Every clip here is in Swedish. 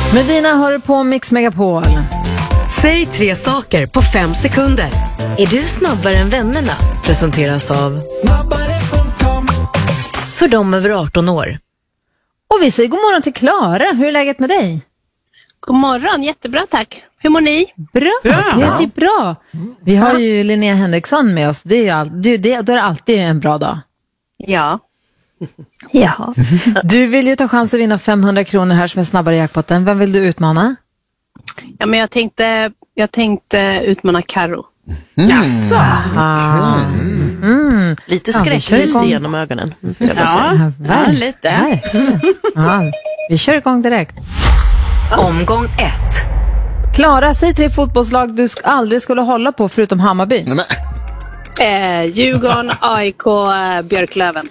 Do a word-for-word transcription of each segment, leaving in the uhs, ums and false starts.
Medina hör på Mix Megapol. Säg tre saker på fem sekunder. Är du snabbare än vännerna? Presenteras av snabbare punkt com. För dem över arton år. Och vi säger god morgon till Klara. Hur är läget med dig? God morgon, jättebra tack. Hur mår ni? Bra, det är typ bra. Vi har ju Linnea Henriksson med oss. Det är ju all, det, det, då är det alltid en bra dag. Ja. Ja. Du vill ju ta chans att vinna femhundra kronor här som är snabbare jackpotten. Vem vill du utmana? Ja, men jag tänkte, jag tänkte utmana Karo. Mm. Jaså? Ah. Mm. Lite Ja, vi skräck kör lyste igång. genom ögonen. Ja, Ja, ja, lite. Ja, vi kör igång direkt. Omgång ett. Klara, säg tre fotbollslag du sk- aldrig skulle hålla på förutom Hammarby. Nej, men. Eh, Djurgården, A I K, eh, Björklöven.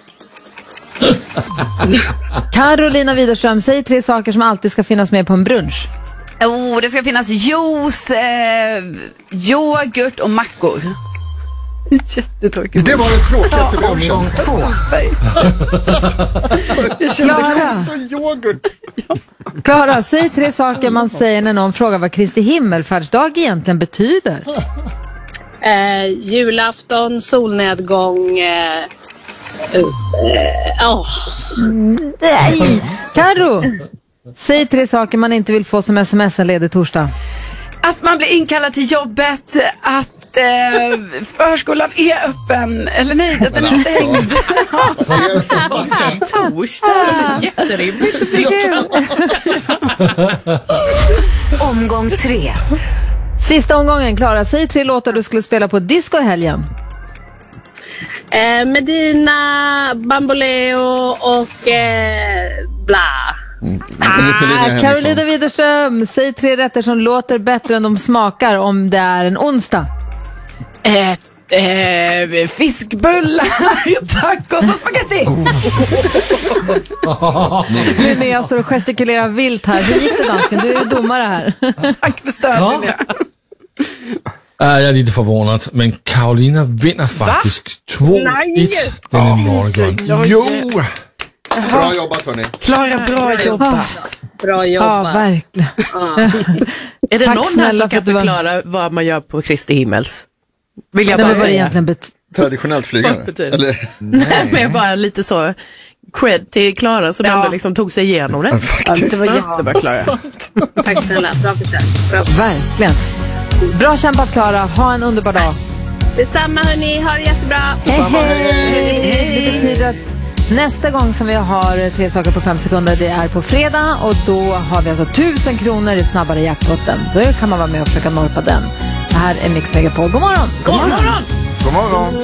Carolina Widerström, säg tre saker som alltid ska finnas med på en brunch. Oh, det ska finnas juice, eh, yoghurt och mackor. Jättetråkigt. Det var det tråkigaste brunchen. Omgång två. Klara, Så yoghurt. Klara, säg tre saker man säger när någon frågar vad Kristi himmelfärdsdag egentligen betyder. Eh, julafton, solnedgång. Eh, eh, oh. Nej. Karo, säg tre saker man inte vill få som sms en ledig torsdag. Att man blir inkallad till jobbet, att eh, förskolan är öppen, eller nej, att den är stängd. Torsdag, jätterimligt. Omgång tre. Sista omgången, Klara, säg tre låtar du skulle spela på disco i helgen. Eh, Medina, Bamboleo och eh, bla. Ah, Carolina Widerström, säg tre rätter som låter bättre än de smakar om det är en onsdag. Eh, eh, fiskbullar, tacos och spaghetti. Linnea står och gestikulerar vilt här. Hur gick det, dansken? Du är domare här. Tack för stödet. Ja. Uh, jag är lite förvånad, men Carolina vinner faktiskt två ett denna morgon. Jo! Bra jobbat, hörni. Klara, bra jobbat. Bra Ja, jobbat. verkligen. Är det Tack någon här snälla som för kan att du var- förklara vad man gör på Kristi himmels? Vill jag Nej, bara men vad det säga. egentligen bet- Traditionellt flygande. Vad betyder det? Eller? Nej, men jag bara lite så cred till Klara som ändå liksom tog sig igenom det. Ja, det var jättebra, Klara. Tack snälla, bra försök. Bra. Verkligen. Bra kämpat, Klara. Ha en underbar dag. Detsamma hörni, ha det jättebra. Hej! Det betyder att nästa gång som vi har tre saker på fem sekunder, det är på fredag, och då har vi alltså tusen kronor i snabbare jackpotten. Så kan man vara med och försöka norpa den. Det här är Mix Megapol. God morgon! God morgon! God morgon.